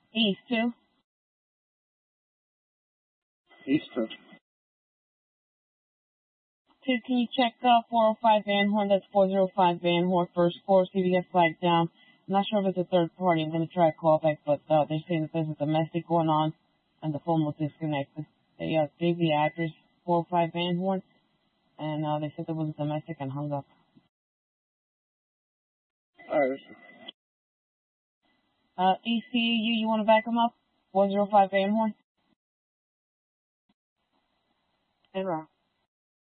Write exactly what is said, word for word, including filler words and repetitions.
East two. East two. Two, can you check uh, four oh five Van Horn? That's four oh five Van Horn, first floor. See if you get flagged down. I'm not sure if it's a third party. I'm going to try a callback, but uh, they're saying that there's a domestic going on, and the phone was disconnected. They uh, gave the address, four oh five Van Horn, and uh, they said there was a domestic and hung up. All right. Uh, E C U, you want to back them up? four oh five Van Horn? Hey, Rob.